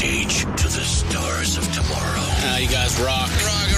stage to the stars of tomorrow. You guys rock. Rock